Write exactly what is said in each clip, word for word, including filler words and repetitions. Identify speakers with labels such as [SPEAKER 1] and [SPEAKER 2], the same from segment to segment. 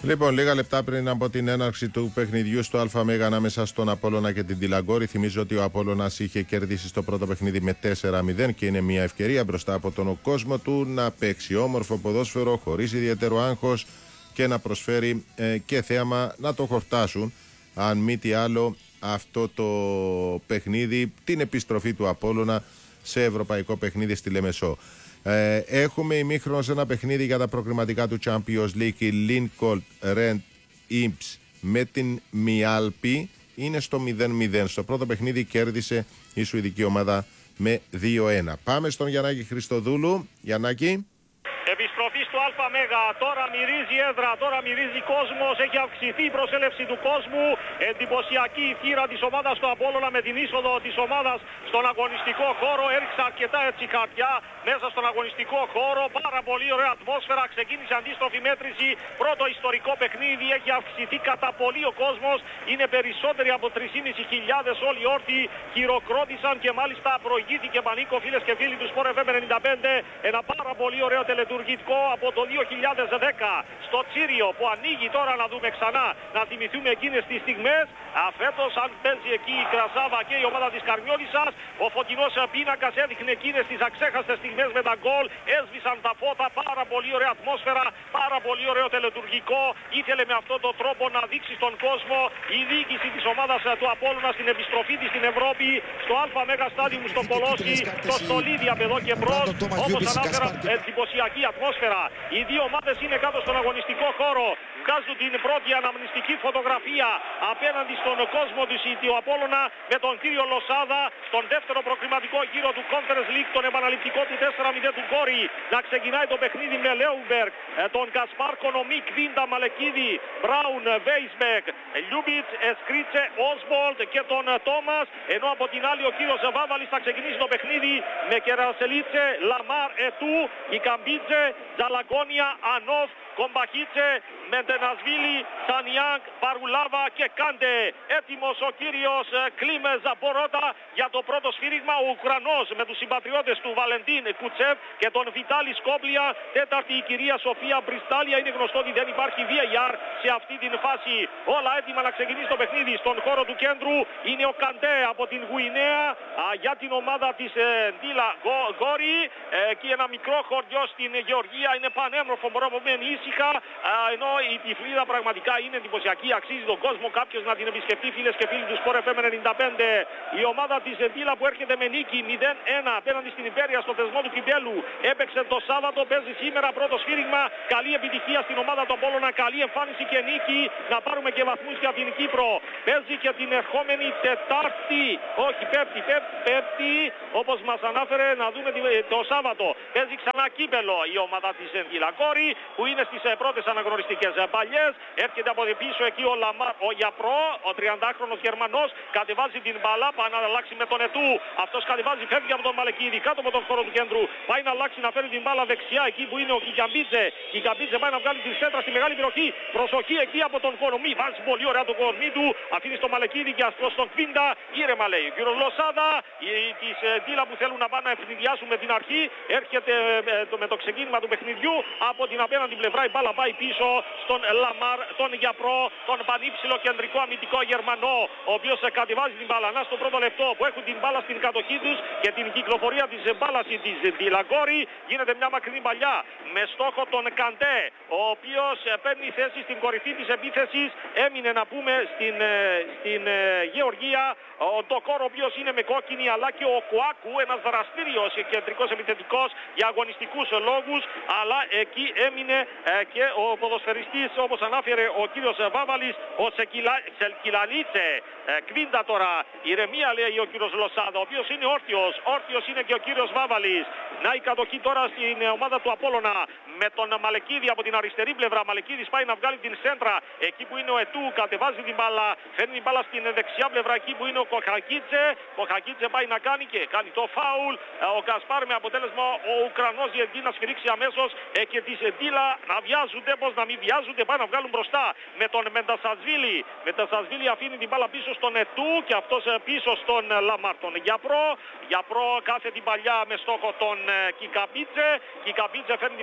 [SPEAKER 1] Λοιπόν, λίγα λεπτά πριν από την έναρξη του παιχνιδιού στο ΑΜ ανάμεσα στον Απόλλωνα και την Τιλαγκόρη, θυμίζω ότι ο Απόλλωνας είχε κερδίσει στο πρώτο παιχνίδι με τέσσερα μηδέν και είναι μια ευκαιρία μπροστά από τον κόσμο του να παίξει όμορφο ποδόσφαιρο χωρίς ιδιαίτερο άγχος και να προσφέρει ε, και θέαμα να το χορτάσουν. Αν μη τι άλλο, αυτό το παιχνίδι, την επιστροφή του Απόλλωνα σε ευρωπαϊκό παιχνίδι στη Λεμεσό. Ε, έχουμε ημίχρονο σε ένα παιχνίδι για τα προκριματικά του Champions League. Η Lincoln Rent Imps με την Μιάλπη είναι στο μηδέν μηδέν. Στο πρώτο παιχνίδι κέρδισε η σουηδική ομάδα με δύο ένα. Πάμε στον Γιαννάκη Χριστοδούλου. Γιαννάκη.
[SPEAKER 2] Επιστροφή στο ΑΜ. Τώρα μυρίζει έδρα, τώρα μυρίζει κόσμος. Έχει αυξηθεί η προσέλευση του κόσμου. Εντυπωσιακή η θύρα της ομάδας του Απόλλωνα με την είσοδο της ομάδας στον αγωνιστικό χώρο. Έριξε αρκετά έτσι χαρτιά μέσα στον αγωνιστικό χώρο. Πάρα πολύ ωραία ατμόσφαιρα. Ξεκίνησε αντίστροφη μέτρηση. Πρώτο ιστορικό παιχνίδι. Έχει αυξηθεί κατά πολύ ο κόσμος. Είναι περισσότεροι από τρεις και μισή χιλιάδες όλοι όρθιοι. Χειροκρότησαν και μάλιστα προηγήθηκε πανίκο, φίλες και φίλοι του Sport εφ εμ ενενήντα πέντε. Ένα πάρα πολύ ωραίο τελετουργικό από το δύο χιλιάδες δέκα στο Τσίριο που ανοίγει τώρα, να δούμε ξανά, να θυμηθούμε εκείνες τις στιγμές. Φέτος αν παίζει εκεί η Κρασάβα και η ομάδα της Καρμιόλισσας, ο φωτεινός πίνακας έδειχνε εκείνες τις αξέχαστες στιγμές με τα γκολ. Έσβησαν τα φώτα, πάρα πολύ ωραία ατμόσφαιρα, πάρα πολύ ωραίο τελετουργικό. Ήθελε με αυτόν τον τρόπο να δείξει στον κόσμο η διοίκηση της ομάδας του Απόλλωνα στην επιστροφή της στην Ευρώπη, στο ΑΜ Στάδιουμ στο Κολόσι, στο Στολίδι από εδώ και μπρος. Όπως ανάφερα, εντυπωσιακή ατμόσφαιρα. Οι δύο ομάδες είναι κάτω στον αγωνιστικό χώρο. Βγάζουν την πρώτη αναμνηστική φωτογραφία απέναντι στον κόσμο του Σιτίου Απόλλωνα με τον κύριο Λοσάδα στον δεύτερο προκριματικό γύρο του Conference League, τον επαναληπτικό του τέσσερα μηδέν του Γκόρι. Να ξεκινάει το παιχνίδι με Λέουμπεργκ, τον Κασπάρ Κονομί, Κβίντα Μαλεκίδη, Μπράουν, Βέισμπεκ, Λιούμπιτς, Εσκρίτσε, Όσμπολτ και τον Τόμας. Ενώ από την άλλη ο κύριος Βάβαλης θα ξεκινήσει το παιχνίδι με Κερασελίτσε, Λαμάρ, Ετού, Ικαμπίτζε, Ζαλαγκόνια, Ανόφ, Κομπαχίτσε, Μεντενασβίλη, Σανιάνκ, Παρουλάβα και Κάντε. Έτοιμος ο κύριος Κλίμε Ζαμπορότα για το πρώτο σφύριγμα. Ο Ουκρανός με τους συμπατριώτες του Βαλεντίν Κουτσέφ και τον Βιτάλη Σκόπλια. Τέταρτη η κυρία Σοφία Μπριστάλια. Είναι γνωστό ότι δεν υπάρχει βι έι αρ σε αυτή την φάση. Όλα έτοιμα να ξεκινήσει το παιχνίδι. Στον χώρο του κέντρου είναι ο Καντέ από την Γουινέα για την ομάδα της ε, Ντίλα Γκόρι. Ε, εκεί ένα μικρό χωριό στην Γεωργία. Είναι πανέμορφο, μπορώ να πούμε ήσυχα, ενώ η τυφλίδα πραγματικά είναι εντυπωσιακή, αξίζει τον κόσμο κάποιος να την επισκεφτεί, φίλες και φίλοι του Sport εφ εμ ενενήντα πέντε. Η ομάδα της Εντίλα που έρχεται με νίκη μηδέν ένα απέναντι στην Ιμπέρια στο θεσμό του Κιμπέλου, έπαιξε το Σάββατο, παίζει σήμερα πρώτο σφύριγμα. Καλή επιτυχία στην ομάδα των Απόλλωνα, καλή εμφάνιση και νίκη, να πάρουμε και βαθμούς για την Κύπρο. Παίζει και την ερχόμενη Τετάρτη, όχι Πέμπτη, Πέμπτη, πέμπτη όπως μας ανάφερε, να δούμε το Σάββατο. Παίζει ξανά κύπελο η ομάδα της Εντίλα Γκόρι που είναι στις πρώτες αναγνωριστικές παλιές. Έρχεται από πίσω εκεί ο Λαμάρ, ο Γιαπρό, ο τριαντάχρονος Γερμανός, κατεβάζει την μπάλα, πάει να αλλάξει με τον Ετού. Αυτός κατεβάζει, φεύγει από τον Μαλεκίδη, κάτω από τον χώρο του κέντρου. Πάει να αλλάξει, να φέρει την μπάλα δεξιά εκεί που είναι ο Κικαμπίτζε. Κικαμπίτζε πάει να βγάλει τη σέντρα στη μεγάλη περιοχή. Προσοχή εκεί από τον Κονομή. Βάζει πολύ ωραία τον Κονομή του. Αφήνει στον Μαλεκίδη και αστρό στον Κβίντα. Ήρεμα λέει. Κύριο Λοσάδα, τη Ντίλα που θέλουν να πάνε να ευνηδιάσουν με την αρχή. Έρχεται με το ξεκίνημα του παιχνιδιού από την απέναντι πλευρά. Η μπάλα πάει πίσω στον Λαμάρ, τον Γιαπρό, τον πανύψηλο κεντρικό αμυντικό Γερμανό, ο οποίος κατεβάζει την μπάλα. Να στο πρώτο λεπτό που έχουν την μπάλα στην κατοχή τους και την κυκλοφορία της μπάλας της Ντιλαγκόρη, γίνεται μια μακρινή παλιά με στόχο τον Καντέ, ο οποίος παίρνει θέση στην κορυφή της επίθεσης. Έμεινε να πούμε στην, στην Γεωργία ο Ντοκόρ, ο οποίος είναι με κόκκινη, αλλά και ο Κουάκου, ένας δραστήριος κεντρικός επιθετικός για αγωνιστικούς λόγους, αλλά εκεί έμεινε ε, και ο ποδοσφαιριστής, όπως ανάφερε ο κύριος Βάβαλης, ο Σεκυλαλίτσε. Ε, Κβίντα τώρα, ηρεμία λέει ο κύριος Λοσάδα, ο οποίος είναι όρθιος, όρθιος είναι και ο κύριος Βάβαλης. Να η κατοχή τώρα στην ομάδα του Απόλλωνα με τον Μαλεκίδη από την αριστερή πλευρά. Μαλεκίδης πάει να βγάλει την σέντρα εκεί που είναι ο Ετού, κατεβάζει την μπάλα, φέρνει την μπάλα στην δεξιά πλευρά εκεί που είναι ο Κοχακίτσε. Κοχακίτσε πάει να κάνει και κάνει το φάουλ. Ο Κασπάρ με αποτέλεσμα ο Ουκρανός Γεντή να σφυρίξει αμέσως ε, και τη Εντίλα να βιάζονται, πως να μην βιάζονται, πάει να βγάλουν μπροστά με τον Μεντασασβίλη. Μεντασασβίλη αφήνει την μπάλα πίσω στον Ετού και αυτός πίσω στον Λαμάρτον. Γιαπρό, Γιαπρό κάθε την παλιά με στόχο τον Κικαμπίτζε. Κικαμπίτζε φέρνει την μπάλα πίσω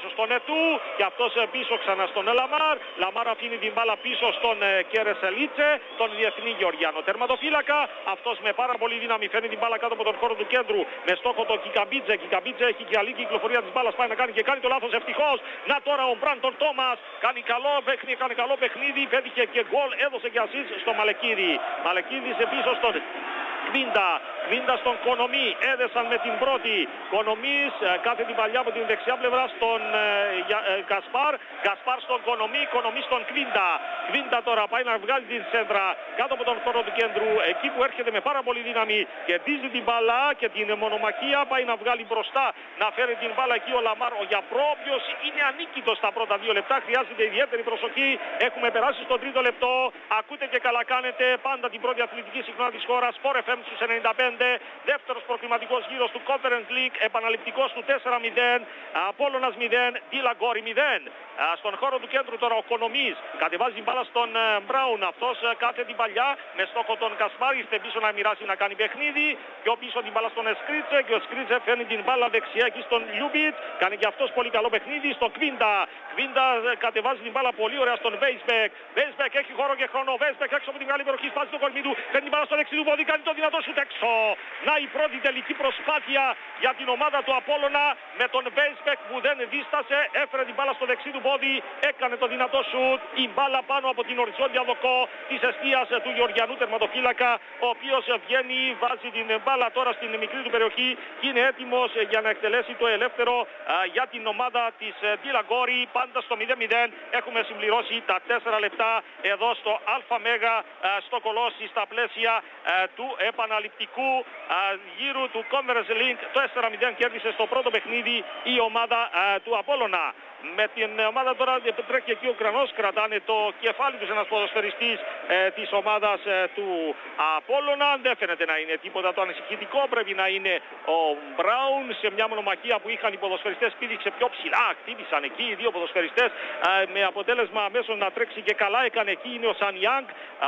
[SPEAKER 2] αμέσως στον Ετού και αυτός πίσω ξανά στον Λαμάρ. Λαμάρ αφήνει την μπάλα πίσω στον Κερεσελίτσε, τον διεθνή Γεωργιάνο τερματοφύλακα. Αυτός με πάρα πολύ δύναμη φέρνει την μπάλα κάτω από τον χώρο του κέντρου με στόχο τον Κικαμπίτζε. Κικαμπίτζε έχει και καλή κυκλοφορία της μπάλας, πάει να κάνει και κάνει το λάθος ευτυχώς. Να τώρα ο Μπράντον Τόμας κάνει καλό παιχνίδι, κάνει καλό παιχνίδι, πέτυχε και γκολ, έδωσε και ασίστ στο Μαλεκίδη. Μαλεκίδης πίσω στον Κβίντα, Κβίντα στον Κονομή, έδεσαν με την πρώτη. Κονομής κάθε την παλιά από την δεξιά πλευρά στον ε, Γκασπάρ, Γκασπάρ στον Κονομή, Κονομή στον Κβίντα. Κβίντα τώρα πάει να βγάλει την σέντρα κάτω από τον χώρο του κέντρου, εκεί που έρχεται με πάρα πολύ δύναμη, κερδίζει την μπάλα και την μονομαχία, πάει να βγάλει μπροστά, να φέρει την μπάλα εκεί ο Λαμάρ, ο Γιαπρό, ο οποίος είναι ανίκητος στα πρώτα δύο λεπτά, χρειάζεται ιδιαίτερη προσοχή. Έχουμε περάσει στο τρίτο λεπτό, ακούτε και καλά κάνετε, πάντα την πρώτη αθλητική συχνότητα της χώρας, Sport εφ εμ στους ενενήντα πέντε, δεύτερος προκριματικός γύρος του Conference League, επαναληπτικός του τέσσερα μηδέν, Απόλλωνας μηδέν, Ντίλαγκόρη μηδέν. Στον χώρο του κέντρου τώρα ο Κονομής κατεβάζει μπάλα στον Μπράουν, αυτός κάθε την παλιά με στόχο τον Κασπάρη, ήρθε πίσω να μοιράσει να κάνει παιχνίδι, πιο πίσω την μπάλα στον Σκρίτσε και ο Σκρίτσε φέρνει την μπάλα δεξιά εκεί στον Λιούμπιτ, κάνει και αυτός πολύ καλό παιχνίδι στο Κβίντα. Κβίντα κατεβάζει την μπάλα πολύ ωραία στον Βέισμπεκ, Βέισμπεκ έχει χώρο και χρόνο, Βέισμπεκ έξω από την μεγάλη περιοχή, σπάζει το κολμί του, φέρνει την μπάλα στο δεξί του πόδι, κάνει το δυνατό σουτ έξω. Να η πρώτη τελική προσπάθεια για την ομάδα του Απόλλωνα με τον Βέισμπεκ που δεν δίστασε, έφερε την μπάλα στο δεξί του πόδι, έκανε το δυνατό σουτ, η μπάλα πάνω από την οριζόντια δοκό της εστίας του Γεωργιανού τερματοφύλακα, ο οποίος βγαίνει, βάζει την μπάλα τώρα στην μικρή του περιοχή και είναι έτοιμος για να εκτελέσει το ελεύθερο α, για την ομάδα της Ντίλαγκόρη. Πάντα στο μηδέν μηδέν έχουμε συμπληρώσει τα τέσσερα λεπτά εδώ στο ΑΜ στο Κολόσι στα πλαίσια α, του επαναληπτικού α, γύρου του Conference League. Το τέσσερα μηδέν κέρδισε στο πρώτο παιχνίδι η ομάδα α, του Απόλλωνα. Με την ομάδα τώρα τρέχει εκεί ο Κρανός, κρατάνε το κεφάλι τους ένας ποδοσφαιριστής ε, της ομάδας ε, του Απόλλωνα. Δεν φαίνεται να είναι τίποτα το ανησυχητικό, πρέπει να είναι ο Μπράουν σε μια μονομαχία που είχαν οι ποδοσφαιριστές, πήδηξε πιο ψηλά, χτύπησαν εκεί οι δύο ποδοσφαιριστές ε, με αποτέλεσμα αμέσως να τρέξει και καλά, έκανε εκεί είναι ο Σαν Ιάνγκ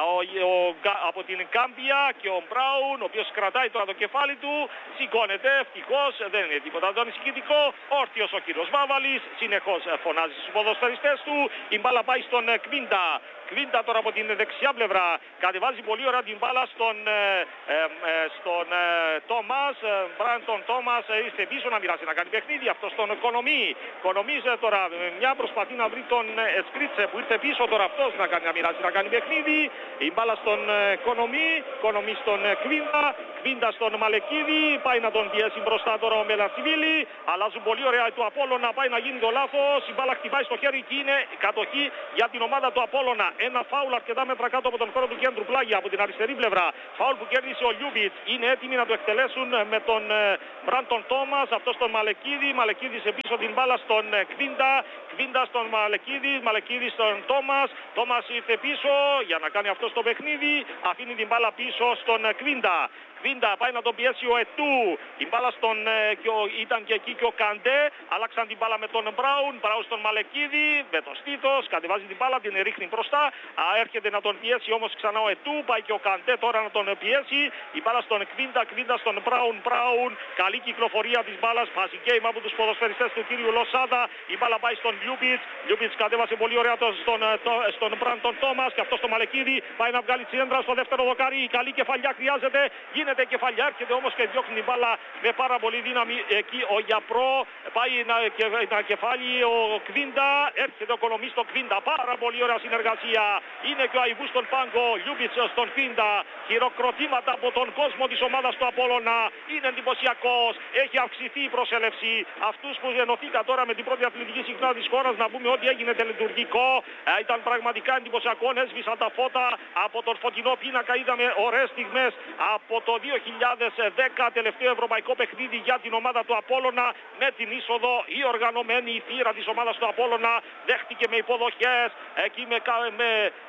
[SPEAKER 2] από την Κάμπια και ο Μπράουν, ο οποίος κρατάει τώρα το κεφάλι του, σηκώνεται ευτυχώς, δεν είναι τίποτα το ανησυχητικό, όρθιος ο κύριος Βάβαλης, συνεχώς φωνάζει στους ποδοσφαιριστές του, η μπάλα πάει στον Κβίντα. Κβίντα τώρα από την δεξιά πλευρά, κατεβάζει πολύ ωραία την μπάλα στον, ε, ε, στον ε, Τόμας, Μπράντον Τόμας, ήρθε πίσω να μοιράσει να κάνει παιχνίδι, αυτό στον Κονομή. Κονομής τώρα μια προσπαθεί να βρει τον Σκρίτσε που ήρθε πίσω τώρα αυτός να, κάνει, να μοιράσει να κάνει παιχνίδι, η μπάλα στον Κονομή, Κονομή στον Κβίντα, Κβίντα στον Μαλεκίδη, πάει να τον πιέσει μπροστά τώρα ο Μελασιβίλη, αλλάζουν πολύ ωραία του Απόλλωνα, πάει να γίνει το λάθος, η μπάλα χτυπάει στο χέρι και είναι κατοχή για την ομάδα του Απόλλωνα. Ένα φάουλ αρκετά μέτρα κάτω από τον χώρο του κέντρου, πλάγια από την αριστερή πλευρά. Φάουλ που κέρδισε ο Λιούμπιτ. Είναι έτοιμοι να το εκτελέσουν με τον Μπράντον Τόμας, αυτό στον Μαλεκίδη. Μαλεκίδη σε πίσω την μπάλα στον Κβίντα. Κβίντα στον Μαλεκίδη. Μαλεκίδη στον Τόμας. Τόμας ήρθε πίσω για να κάνει αυτό το παιχνίδι. Αφήνει την μπάλα πίσω στον Κβίντα. Κβίντα πάει να τον πιέσει ο Ετού. Η μπάλα στον, και ο, ήταν και εκεί και ο Καντέ. Άλλαξαν την μπάλα με τον Μπράουν. Μπράουν στον Μαλεκίδη. Με το στήθος. Κατεβάζει την μπάλα, την ρίχνει μπροστά. Α, έρχεται να τον πιέσει όμως ξανά ο Ετού. Πάει και ο Καντέ τώρα να τον πιέσει. Η μπάλα στον Κβίντα. Κβίντα στον Μπράουν. Μπράουν. Καλή κυκλοφορία της μπάλας. Φάση game από τους ποδοσφαιριστές του κύριου Λοσάδα. Η μπάλα πάει στον Λιούμπιτς. Λιούμπιτς κατέβασε πολύ ωραία το, στον, το, στον Μπράντον Τόμας. Και αυτό στο Μαλεκίδη. Πάει να βγάλει τσιέντρα στο δεύτερο δοκάρι. Καλή κεφαλιά χρειάζεται. Γίνεται κεφαλιά, έρχεται όμως και διώχνει την μπάλα με πάρα πολύ δύναμη εκεί ο Γιαπρό, πάει να, και, να κεφάλι ο Κβίντα, έρχεται ο Κονομής στο Κβίντα, πάρα πολύ ωραία συνεργασία, είναι και ο Αϊβού στον πάγκο, Λιούμπιτς στον Κβίντα, χειροκροτήματα από τον κόσμο της ομάδας του Απόλλωνα, είναι εντυπωσιακός, έχει αυξηθεί η προσέλευση, αυτούς που ενωθήκα τώρα με την πρώτη αθλητική συχνότητα της χώρας να πούμε ότι έγινε τελετουργικό, ε, ήταν πραγματικά εντυπωσιακό, έσβησαν τα φώτα από τον φωτεινό πίνακα, είδαμε ωραίες στιγμές από το δύο χιλιάδες δέκα, τελευταίο ευρωπαϊκό παιχνίδι για την ομάδα του Απόλλωνα, με την είσοδο η οργανωμένη η θύρα της ομάδας του Απόλλωνα δέχτηκε με υποδοχές εκεί με, με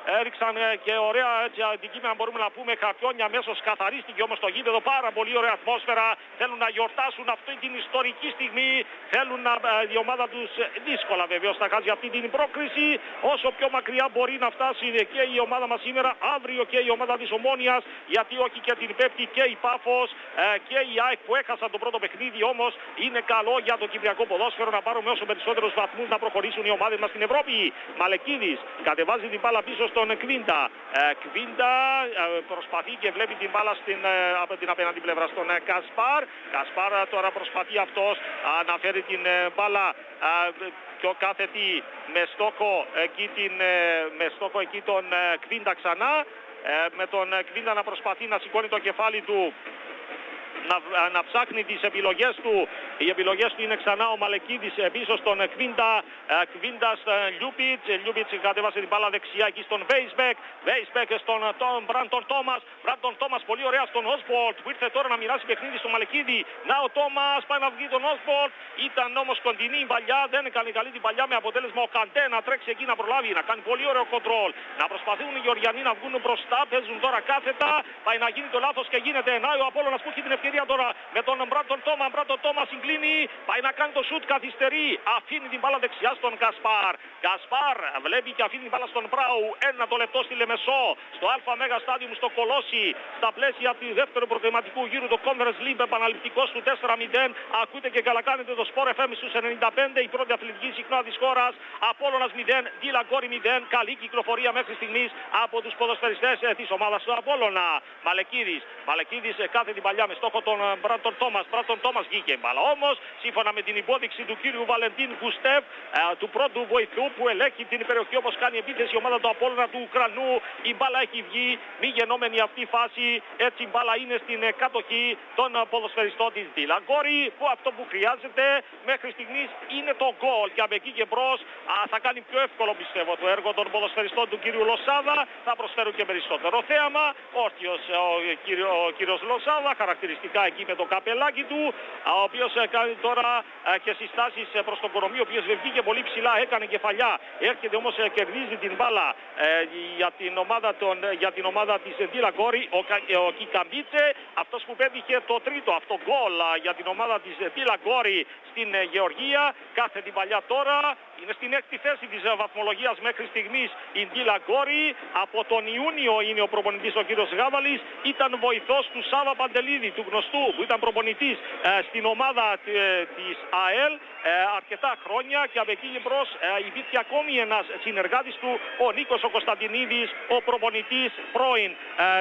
[SPEAKER 2] έριξαν και ωραία έτσι αντικείμενα, μπορούμε να πούμε, χαρτιόνια, αμέσως καθαρίστηκε όμως το γήπεδο, πάρα πολύ ωραία ατμόσφαιρα, θέλουν να γιορτάσουν αυτή την ιστορική στιγμή, θέλουν να, η ομάδα τους δύσκολα βεβαίως θα χάσει αυτή την πρόκριση, όσο πιο μακριά μπορεί να φτάσει και η ομάδα μας σήμερα, αύριο και η ομάδα της Ομόνοιας, γιατί όχι και την Πέμπτη και η Πάφος και η ΑΕΚ που έχασαν το πρώτο παιχνίδι, όμως είναι καλό για το κυπριακό ποδόσφαιρο να πάρουμε όσο περισσότερους βαθμούς να προχωρήσουν οι ομάδες μας στην Ευρώπη. Μαλεκίδης κατεβάζει την μπάλα πίσω στον Κβίντα. Κβίντα προσπαθεί και βλέπει την μπάλα στην, από την απέναντι πλευρά στον Κασπάρ. Κασπάρ τώρα προσπαθεί αυτός να φέρει την μπάλα πιο κάθετη με στόχο εκεί, την, με στόχο εκεί τον Κβίντα ξανά. Με τον Κβίντα να προσπαθεί να σηκώνει το κεφάλι του, Να, να ψάχνει τις επιλογές του. Οι επιλογές του είναι ξανά ο Μαλεκίδης πίσω στον Κβίντα. Κβίντα στον Λιούπιτς. Λιούπιτς κατέβασε την μπάλα δεξιά εκεί στον Βέισμπεκ. Βέισμπεκ στον Μπράντον Τόμας. Μπράντον Τόμας πολύ ωραία στον Όσμπολτ που ήρθε τώρα να μοιράσει παιχνίδι στον Μαλεκίδη. Να ο Τόμας πάει να βγει τον Όσμπολτ. Ήταν όμως κοντινή η παλιά. Δεν έκανε καλή την παλιά με αποτέλεσμα ο Καντέ να τρέξει εκεί να προλάβει. Να κάνει πολύ ωραίο κοντρόλ. Να προσπαθούν οι Γεωργιανοί να βγουν μπροστά. Παίζουν τώρα κάθετα. Πάει να γίνει το λάθος και γίνεται. Να ο Απόλλωνας που έχει την ευκαιρία τώρα με τον Μπράντον Τόμα. Μπράντον Τόμα συγκλίνει, πάει να κάνει το σουτ, καθυστερεί, αφήνει την μπάλα δεξιά στον Κασπάρ. Κασπάρ βλέπει και αφήνει την μπάλα στον Μπράου. Ένα το λεπτό στη Λεμεσό, στο Α Μέγα Στάδιουμ στο Κολόσι, στα πλαίσια του δεύτερου προκριματικού γύρου, το Conference League επαναληπτικός του τέσσερα μηδέν. Ακούτε και καλά κάνετε το Sport εφ εμ στους ενενήντα πέντε, η πρώτη αθλητική συχνότητα της χώρας. Απόλλωνας μηδέν, Ντιλαγκόρι μηδέν. Καλή κυκλοφορία μέχρι στιγμής από τους ποδοσφαιριστές της ομάδας του Απόλλωνα. Μαλεκίδης, Μαλεκίδης κάθε την παλιά με στόχο τον Μπράντον Τόμας. Μπράντον Τόμας βγήκε μπάλα. Όμως, σύμφωνα με την υπόδειξη του κύριου Βαλεντίν Γουστεύ, του πρώτου βοηθού που ελέγχει την περιοχή όπως κάνει επίθεση η ομάδα του Απόλλωνα του Ουκρανού, η μπάλα έχει βγει, μη γενόμενη αυτή η φάση. Έτσι η μπάλα είναι στην κατοχή των ποδοσφαιριστών της Ντιλαγκόρι, που αυτό που χρειάζεται μέχρι στιγμής είναι το γκολ. Και από εκεί και μπρος θα κάνει πιο εύκολο, πιστεύω, το έργο των ποδοσφαιριστών του κύριου Λοσάδα. Θα προσφέρουν και περισσότερο θέαμα. Όρθιος ο, κύριο, ο κύριος Λοσάδα, χαρακτηριστικά εκεί με το καπελάκι του, ο οποίος κάνει τώρα και συστάσεις προς τον Κορομί, ο οποίος βγήκε πολύ ψηλά, έκανε κεφαλιά, έρχεται όμως κερδίζει την μπάλα για την ομάδα, των, για την ομάδα της Ντιλαγκόρι, ο, ο Κικαμπίτσε, αυτός που πέτυχε το τρίτο αυτό γκολ για την ομάδα της Ντιλαγκόρι στην Γεωργία. Κάθε την παλιά τώρα είναι στην έκτη θέση της βαθμολογίας μέχρι στιγμής η Ντιλαγκόρι. Από τον Ιούνιο είναι ο προπονητής ο κύριος Γάβαλης, ήταν βοηθός του Σάβα Παντελίδη, του γνωστού, που ήταν προπονητής ε, στην ομάδα ε, της ΑΕΛ ε, αρκετά χρόνια, και από εκεί μπρος ε, υπήρχε ακόμη ένας συνεργάτης του, ο Νίκος ο Κωνσταντινίδης, ο προπονητής πρώην ε,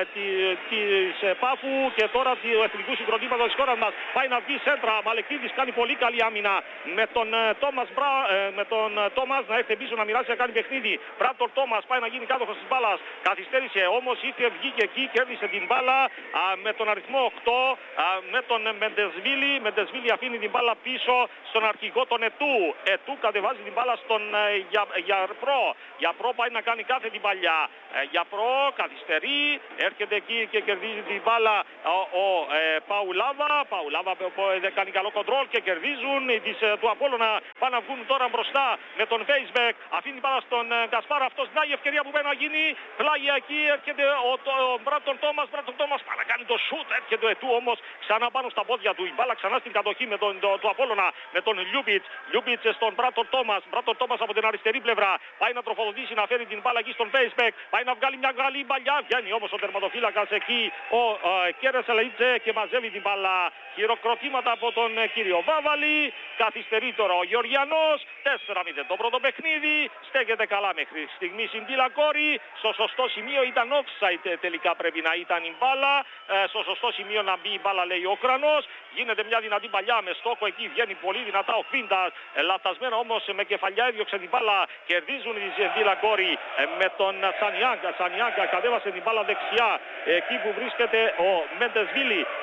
[SPEAKER 2] της ε, Πάφου και τώρα του εθνικού συγκροτήματος της χώρας μας. Πάει να βγει σέντρα, Μαλεκίδης κάνει πολύ καλή άμυνα με τον ε, Τόμας Μπρα, ε, με τον ε, Τόμας να έρθει πίσω να μοιράσει να κάνει παιχνίδι. Μπράντον Τόμας πάει να γίνει κάτοχος της μπάλας, καθυστέρησε όμως, ήρθε, βγήκε εκεί, κέρδισε την μπάλα α, με τον αριθμό οκτώ, α, με τον Μεντεσβίλη. Μεντεσβίλη αφήνει την μπάλα πίσω στον αρχηγό τον Ετού. Ετού κατεβάζει την μπάλα στον ε, για, Γιαπρό. Γιαπρό πάει να κάνει κάθε την παλιά. Ε, Γιαπρό καθυστερεί, έρχεται εκεί και κερδίζει την μπάλα ο, ο ε, Παουλάβα. Παουλάβα ε, κάνει καλό κοντρόλ και κερδίζουν. Της, ε, του Απόλλωνα πάνε να βγουν τώρα μπροστά με τον Βέισμπεκ. Αφήνει την μπάλα στον ε, Κασπάρα. Αυτός να η ευκαιρία που πρέπει να γίνει. Πλάγια εκεί έρχεται ο, ο Μπράντον Τόμας. Μπράντον Τόμας πάει να κάνει το σουτ. Έρχεται ο Ετού όμως ξανά πάνω στα πόδια του. Η μπάλα ξανά στην κατοχή με τον, το, του Απόλλωνα με τον Λιούπιτς. Λιούπιτς στον Μπράντον Τόμας. Μπράντον Τόμας από την αριστερή πλευρά. Πάει να τροφοδοτήσει, να φέρει την μπάλα εκεί στον Βέισμπεκ. Πάει να βγάλει μια καλή μπαλιά. Βγαίνει όμως ο τερματοφύλακας εκεί ο ε, Κέρες Ελαΐτσε και μαζεύει την μπάλα. Χειροκροτήματα από τον ε, κύριο Βάβαλη. Καθυστερεί τώρα ο Γεωργιανός. τέσσερα μηδέν το πρώτο παιχνίδι. Στέκεται καλά μέχρι στιγμή η Ντιλαγκόρι. Στο σωστό σημείο ήταν offside, τελικά πρέπει να ήταν η μπάλα. Ε, στο σωστό σημείο να μπει η μπάλα, λέει ο Ουκρανός. Γίνεται μια δυνατή παλιά με στόχο εκεί. Βγαίνει πολύ δυνατά ο Κβίντας. Ε, λαθασμένα όμως με κεφαλιά έδιωξε την μπάλα. Κερδίζουν οι Ντιλαγκόρι ε, με τον Σανιάγκα. Σανιάγκα κατέβασε την μπάλα δεξιά. Εκεί που βρίσκεται ο Μεντεσβίλη.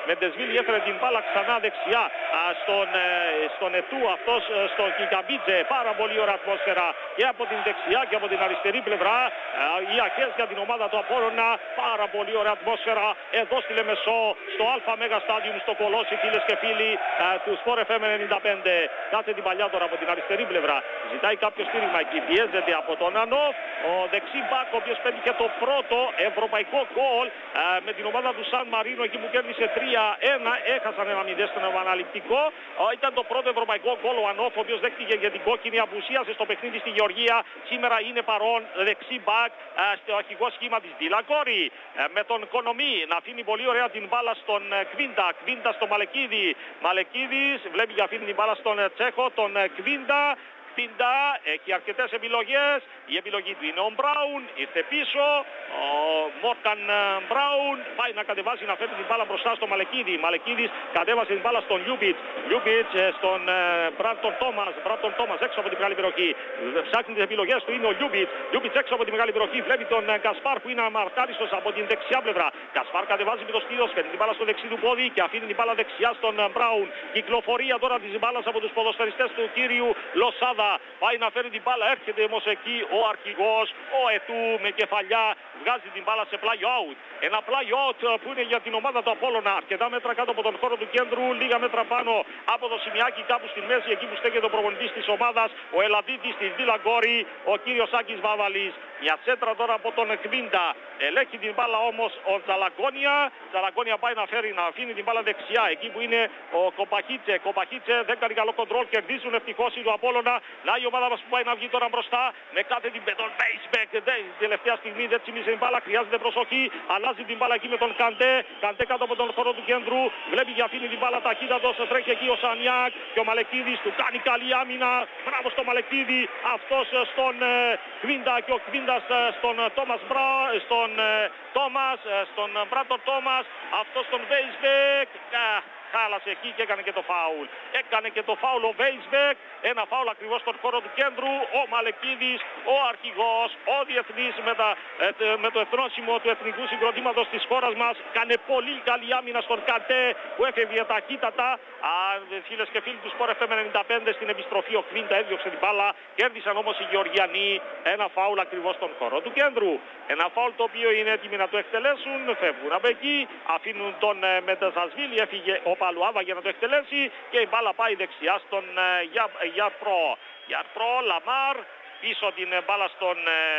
[SPEAKER 2] Μεντεσβίλη έφερε την μπάλα ξανά δεξιά α, στον, ε, στον Ετού, αυτός ε, στον Κικαμπίτζε. Πάρα πολύ ωραία ατμόσφαιρα και από την δεξιά και από την αριστερή πλευρά. Ε, οι αρχές για την ομάδα του Απόλλωνα. Πάρα πολύ ωραία ατμόσφαιρα εδώ στη Λεμεσό, στο Α Μέγα Στάντιουμ, στο Κολόσι, φίλες και φίλοι ε, του Sport εφ εμ ενενήντα πέντε. Κάθε την παλιά τώρα από την αριστερή πλευρά. Ζητάει κάποιο στήριγμα εκεί. Πιέζεται από τον Ανόφ. Ο δεξί μπακ, ο οποίος πέτυχε το πρώτο ευρωπαϊκό γκολ ε, με την ομάδα του Σαν Μαρίνο εκεί που κέρδισε τρία ένα. Έχασαν ένα μηδέν στον επαναληπτικό. Ε, ήταν το πρώτο ευρωπαϊκό γκολ ο Ανόφ, ο οποίος δέχτηκε για την κόκκινη, απουσίασε στο παιχνίδι στη Γεωργία. Σήμερα είναι παρόν δεξί μπακ ε, στο αρχικό σχήμα της Ντιλακόρη. Ε, με τον Κονομή να αφήνει πολύ ωραία την μπάλα στον Κβίντα. Κβίντα στο Μαλεκίδη. Μαλεκίδης βλέπει και αφήνει την μπάλα στον Τσέχο, τον Κβίντα. Κβίντα έχει αρκετές επιλογές. Η επιλογή του είναι ο Μπράουν. Ήρθε πίσω. Ο Μόρκαν Μπράουν πάει να κατεβάσει, να φέρει την μπάλα μπροστά στο Μαλεκίδη. Μαλεκίδης κατέβασε την μπάλα στον Λιούμπιτς. Λιούμπιτς στον Μπράντον Τόμας. Μπράντον Τόμας έξω από την μεγάλη περιοχή. Ψάχνει τις επιλογές του, είναι ο Λιούμπιτς. Λιούμπιτς έξω από τη μεγάλη περιοχή. Βλέπει τον Κασπάρ που είναι αμαρτάριστος από την δεξιά πλευρά. Κασπάρ κατεβάζει με το σκύλο, φέρνει την μπάλα στο δεξί του πόδι και αφήνει την μπάλα δεξιά στον Μπράουν. Κυκλοφορία τώρα της μπάλας από τους ποδοσφαιριστές του κύριου Λοσάδα. Πάει να φέρει την μπάλα, έρχεται όμως εκεί ο αρχηγός, ο Ετού με κεφαλιά, βγάζει την μπάλα σε πλάγιο out. Ένα πλάγιο out που είναι για την ομάδα του Απόλλωνα. Αρκετά μέτρα κάτω από τον χώρο του κέντρου, λίγα μέτρα πάνω από το σημειάκι κάπου στη μέση, εκεί που στέκεται ο προπονητής της ομάδας, ο Ελαδίτης της Ντιλαγκόρη, ο κύριος Άκης Βάβαλης. Μια τσέτρα τώρα από τον Κβίντα. Ελέγχει την μπάλα όμως ο Τζαλαγκόνια. Τζαλαγκόνια πάει να φέρει, να αφήνει την μπάλα δεξιά, εκεί που είναι ο Κομπαχίτσε. Κομπαχίτσε δεν κάνει καλό κοντρόλ, κερδίζουν ευτυχώς οι του Απόλλωνα. Να η ομάδα μας που πάει να βγει τώρα μπροστά με κάθε την τον Μπέισμπεκ. Τελευταία στιγμή δεν τσιμίζει την μπάλα, χρειάζεται προσοχή. Αλλάζει την μπάλα εκεί με τον Καντέ. Καντέ κάτω από τον χώρο του κέντρου. Βλέπει και αφήνει την μπάλα ταχύτατος. Τρέχει εκεί ο Σανιάκ και ο Μαλεκίδης του κάνει καλή άμυνα. Μπράβο στο Μαλεκίδη. Αυτός στον Κβίντα και ο Κβίντας στον Τόμας Μπρα, στον Τόμας, στον Μπράτορ Τόμας. Αυτός στον Μπέισμπεκ. Χάλασε εκεί και έκανε και το φάουλ. Έκανε και το φάουλ ο Βέισμπεκ. Ένα φάουλ ακριβώς στον χώρο του κέντρου. Ο Μαλεκίδης, ο αρχηγός, ο διεθνής με, τα, με το εθνόσημο του εθνικού συγκροτήματος της χώρας μας. Κάνε πολύ καλή άμυνα στον Καντέ που έφευγε ταχύτατα. Α, φίλες και φίλοι του Sport εφ εμ ενενήντα πέντε, στην επιστροφή ο Κβίντα έδιωξε την μπάλα. Κέρδισαν όμως οι Γεωργιανοί. Ένα φάουλ ακριβώς στον χώρο του κέντρου. Ένα φάουλ το οποίο είναι έτοιμοι να το εκτελέσουν. Φεύγουν από εκεί. Αφήνουν τον Μεντεσασβίλη. Έφυγε ο Παλουάβα για να το εκτελέσει και η μπάλα πάει δεξιά στον Γιαρπρό. Γιαρπρό, Λαμάρ, πίσω την μπάλα στον,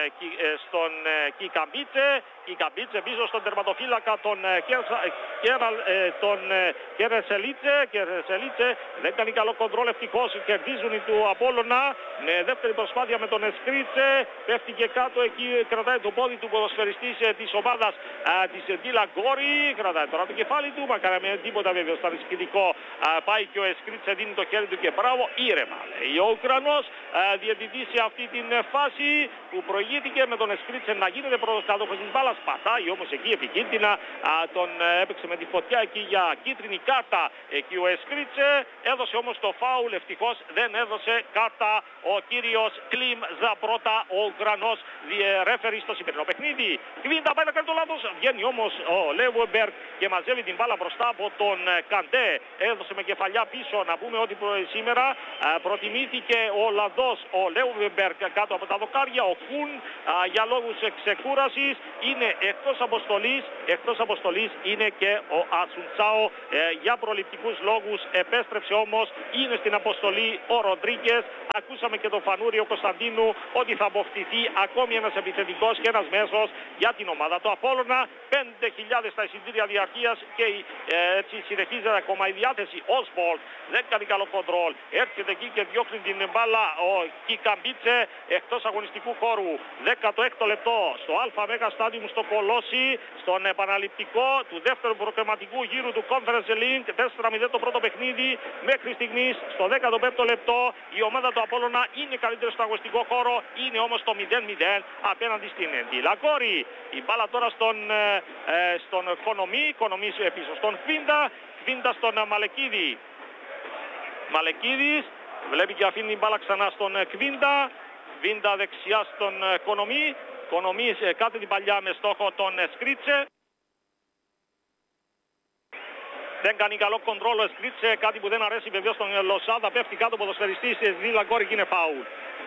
[SPEAKER 2] στον Κικαμπίτσε. Κικαμπίτσε πίσω στον τερματοφύλακα τον, τον Κερεσελίτσε. Κερεσελίτσε δεν κάνει καλό κοντρόλ, ευτυχώς κερδίζουν οι του Απόλλωνα με δεύτερη προσπάθεια με τον Εσκρίτσε. Πέφτει και κάτω εκεί, κρατάει το πόδι του ποδοσφαιριστής της ομάδας της Ντιλαγκόρη. Κρατάει τώρα το κεφάλι του, μα κάναμε τίποτα βέβαια στα ρισκητικό. Πάει και ο Εσκρίτσε, δίνει το χέρι του και μπράβο, ήρεμα λέει ο Ουκρανός διαιτητής σε αυτή την φάση που προηγήθηκε με τον Εσκρίτσε να γίνεται πρωτοκάτοχος της μπάλας. Πατάει όμως εκεί επικίνδυνα, α, τον έπαιξε με τη φωτιά εκεί για κίτρινη κάρτα εκεί ο Εσκρίτσε. Έδωσε όμως το φάουλ, ευτυχώς δεν έδωσε κάρτα ο κύριος Κλιμ Ζαμπρότα, ο Ουκρανός ρέφερι στο σημερινό παιχνίδι. Κβίντα πάει να κάνει το λάθος, βγαίνει όμως ο Λέουεμπεργκ και μαζεύει την μπάλα μπροστά από τον Καντέ. Έδωσε με κεφαλιά πίσω, να πούμε ότι σήμερα α, προτιμήθηκε ο Ολλανδός, ο Λέουεμπεργκ κάτω από τα δοκάρια, ο Κουν α, για λόγους ξεκούρασης είναι εκτός αποστολής, εκτός αποστολής είναι και ο Ασουντσάο ε, για προληπτικούς λόγους, επέστρεψε όμως, είναι στην αποστολή ο Ροντρίγκες. Ακούσαμε και τον Φανούρη ο Κωνσταντίνου ότι θα αποκτηθεί ακόμη ένας επιθετικός και ένας μέσος για την ομάδα του Απόλλωνα. πέντε χιλιάδες τα εισιτήρια διαρκείας και ε, έτσι συνεχίζεται ακόμα η διάθεση. Όσμπολτ δεν κάνει καλό κοντρόλ, έρχεται εκεί και διώχνει την μπάλα ο Κικαμπίτσε εκτός αγωνιστικού χώρου. δέκατο έκτο λεπτό στο Α Μέγα Στάντιουμ στο Κολόσι, στον επαναληπτικό του δεύτερου προκριματικού γύρου του Conference League. τέσσερα μηδέν το πρώτο παιχνίδι μέχρι στιγμής. Στο δέκατο πέμπτο λεπτό η ομάδα του Απόλλωνα είναι καλύτερη στο αγωνιστικό χώρο, είναι όμως το μηδέν μηδέν απέναντι στην Ντιλαγκόρη. Η μπάλα τώρα στον, ε, στον Κονομή, Κονομή πίσω στον Κβίντα, Κβίντα στον Μαλεκίδη. Μαλεκίδης βλέπει και αφήνει την μπάλα ξανά στον Κβίντα. Κβίντα δεξιά στον Κονομή. Κονομή κάθε την παλιά με στόχο τον Σκρίτσε. Δεν κάνει καλό κοντρόλ ο Εσκρίτσε, κάτι που δεν αρέσει βεβαίως στον Λοσάδα. Πέφτει κάτω ο ποδοσφαιριστής της Ντίλαγκόρη και είναι φάουλ.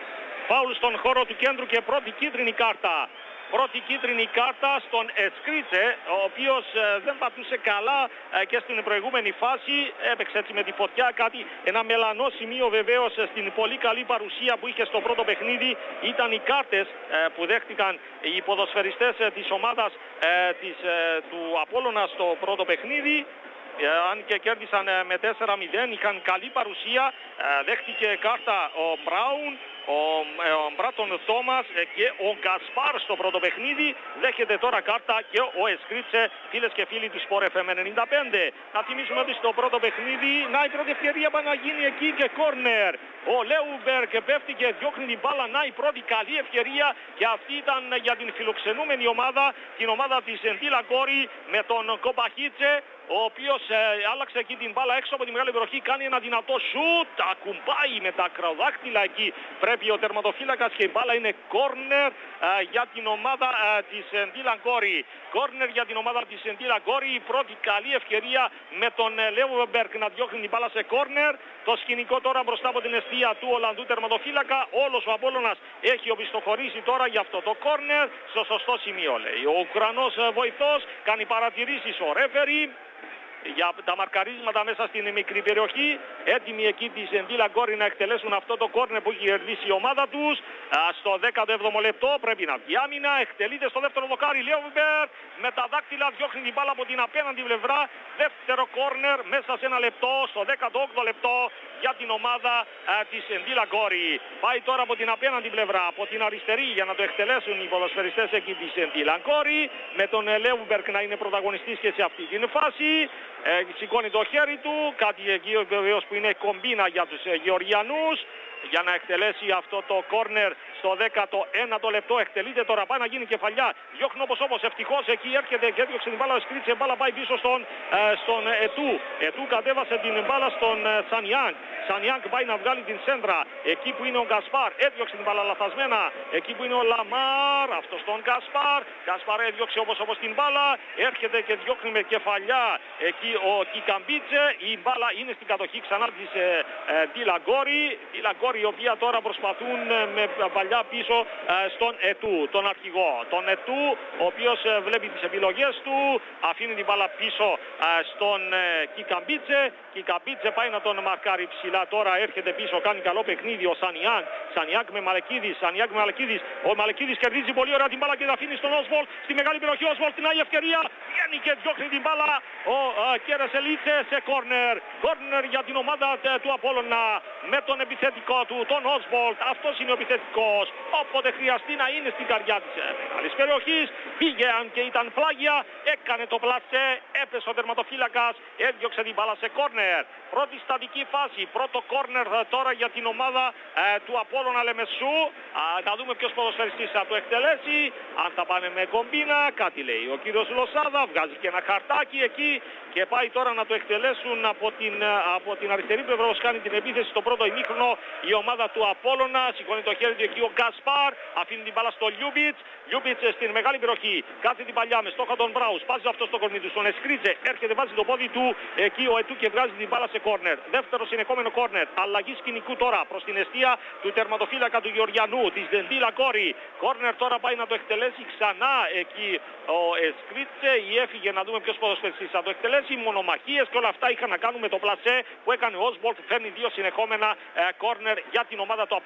[SPEAKER 2] Φάουλ στον χώρο του κέντρου και πρώτη κίτρινη κάρτα. Πρώτη κίτρινη κάρτα στον Εσκρίτσε, ο οποίος ε, δεν πατούσε καλά ε, και στην προηγούμενη φάση. Έπαιξε έτσι με τη φωτιά κάτι, ένα μελανό σημείο βεβαίως ε, στην πολύ καλή παρουσία που είχε στο πρώτο παιχνίδι. Ήταν οι κάρτες ε, που δέχτηκαν οι ποδοσφαιριστές ε, της ομάδας ε, της, ε, του Απόλλωνα στο πρώτο παιχνίδι. Ε, αν και κέρδισαν ε, με τέσσερα μηδέν, είχαν καλή παρουσία. Ε, δέχτηκε κάρτα ο Μπράουν, ο, ε, ο Μπράτον Τόμας ε, και ο Γκασπάρ στο πρώτο παιχνίδι. Δέχεται τώρα κάρτα και ο Εσκρίτσε, φίλες και φίλοι του Sport εφ εμ ενενήντα πέντε. Να θυμίσουμε ότι στο πρώτο παιχνίδι, να η πρώτη ευκαιρία πάει να γίνει εκεί και κόρνερ. Ο Λέουμπεργκ πέφτει και διώχνει την μπάλα. Να η πρώτη καλή ευκαιρία, και αυτή ήταν για την φιλοξενούμενη ομάδα, την ομάδα της Ντίλαγκόρη με τον Κομπαχίτσε, ο οποίος ε, άλλαξε εκεί την μπάλα έξω από τη μεγάλη περιοχή, κάνει ένα δυνατό σουτ, ακουμπάει με τα ακροδάκτυλα εκεί. Πρέπει ο τερματοφύλακας και η μπάλα είναι κόρνερ ε, για την ομάδα ε, της Ντίλαγκόρη. Κόρνερ για την ομάδα της Ντίλαγκόρη, η πρώτη καλή ευκαιρία με τον ε, Λέουμπεργκ να διώχνει την μπάλα σε κόρνερ. Το σκηνικό τώρα μπροστά από την αιστεία του Ολλανδού τερματοφύλακα. Όλος ο Απόλλωνας έχει οπισθοχωρήσει τώρα για αυτό το κόρνερ στο σωστό σημείο, λέει. Ο Ουκρανός ε, βοηθός κάνει παρατηρήσεις ο ρέφερι για τα μαρκαρίσματα μέσα στην μικρή περιοχή. Έτοιμοι εκεί της Ντίλαγκόρη να εκτελέσουν αυτό το κόρνερ που έχει κερδίσει η ομάδα τους. Στο δέκατο έβδομο λεπτό πρέπει να βγει άμυνα. Εκτελείται στο δεύτερο δοκάρι. Λέουμπεργκ με τα δάκτυλα διώχνει την μπάλα από την απέναντι πλευρά. Δεύτερο κόρνερ μέσα σε ένα λεπτό, στο δέκατο όγδοο λεπτό για την ομάδα α, της Ντίλαγκόρη. Πάει τώρα από την απέναντι πλευρά, από την αριστερή, για να το εκτελέσουν οι ποδοσφαιριστές εκεί της Ντίλαγκόρη. Με τον Λέουμπεργκ να είναι πρωταγωνιστής και σε αυτή την φάση. Ε, σηκώνει το χέρι του, κάτι εκεί βεβαίως που είναι κομπίνα για τους ε, Γεωργιανούς, για να εκτελέσει αυτό το κόρνερ στο δέκατο ένατο λεπτό. Εκτελείται τώρα, πάει να γίνει κεφαλιά. Διώχνει όπως όπως, ευτυχώς εκεί έρχεται και έδιωξε την μπάλα. Σκρίτσε, μπάλα πάει πίσω στον, ε, στον Ετού. Ετού κατέβασε την μπάλα στον ε, Σανιάνγκ. Σανιάνγκ πάει να βγάλει την σέντρα. Εκεί που είναι ο Γκασπάρ, έδιωξε την μπάλα λαθασμένα. Εκεί που είναι ο Λαμάρ, αυτό στον Γκασπάρ. Γκασπάρ έδιωξε όπως όπως την μπάλα. Έρχεται και διώχνει με κεφαλιά εκεί ο Κικαμπίτσε. Η μπάλα είναι στην κατοχή ξανά της ε, ε, Ντίλαγκόρη. Ντίλαγκόρη, η οποία τώρα προσπαθούν ε, με παλιά πίσω ε, στον Ετού, τον αρχηγό. Τον Ετού, ο οποίος ε, βλέπει τις επιλογές του, αφήνει την μπάλα πίσω ε, στον ε, Κικαμπίτσε. Κικαμπίτσε πάει να τον μαρκάρει ψηλά. Τώρα έρχεται πίσω, κάνει καλό παιχνίδι ο Σανιάνγκ. Σανιάνγκ με Μαλεκίδης. Σανιάνγκ με Μαλεκίδης. Ο Μαλεκίδης κερδίζει πολύ ωραία την μπάλα και την αφήνει στον Όσβολτ. Στη μεγάλη περιοχή ο Όσβολτ, την άλλη ευκαιρία. Βγαίνει και διώχνει την μπάλα ο Κερεσελίτσε σε κόρνερ. Κόρνερ για την ομάδα τε, του Απόλλωνα με τον επιθετικό του, τον Όσβολτ. Αυτός είναι ο επιθετικός. Όποτε χρειαστεί να είναι στην καρδιά της ε, μεγάλης περιοχής. Πήγε, αν και ήταν πλάγια, έκανε το πλάτσέ. Έπεσε ο τερματοφύλακας, έδιωξε την μπάλα σε κόρνερ. Πρώτη στατική φάση, πρώτο κόρνερ τώρα για την ομάδα ε, του Απόλλωνα Λεμεσού. Α, να δούμε ποιος ποδοσφαιριστής θα το εκτελέσει. Αν θα πάνε με κομπίνα, κάτι λέει ο κύριος Λοσάδα. Βγάζει και ένα χαρτάκι εκεί και πάει τώρα να το εκτελέσουν από την, από την αριστερή πλευρά. Κάνει την επίθεση στο πρώτο ημίχρονο η ομάδα του Απόλλωνα. Σηκώνει το χέρι του εκεί ο Γκασπάρ. Αφήνει την μπάλα στο Λιούμπιτς. Λιούμπιτς στην μεγάλη περιοχή. Κάθε την παλιά με στόχο τον Μπράους. Πάζει αυτό στο κορμί του. Στον Εσκρίτσε έρχεται, βάζει το πόδι του εκεί ο Ετού και βγάζει την μπάλα σε κόρνερ. Δεύτερο συνεχόμενο κόρνερ. Αλλαγή σκηνικού τώρα προς την αιστεία του τερματοφύλακα του Γεωργιανού, της Ντίλαγκόρη. Κόρνερ τώρα πάει να το εκτελέσει ξανά εκεί ο Εσκρίτσε. Ή έφυγε, να δούμε ποιος ποδοσφαιριστής θα το εκτελέσει. Μονομαχίες και όλα αυτά είχαν να κάνουν με το πλασέ που έκανε ο Όσβολτ. Φέρνει δύο συνεχόμενα ε, κόρνερ για την ομάδα του